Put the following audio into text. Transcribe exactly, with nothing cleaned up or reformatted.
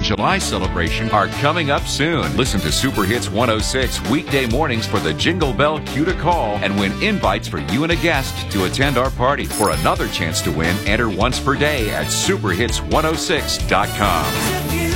July celebration are coming up soon. Listen to Super Hits one oh six weekday mornings for the Jingle Bell Cue to Call and win invites for you and a guest to attend our party. For another chance to win, enter once per day at super hits one oh six dot com.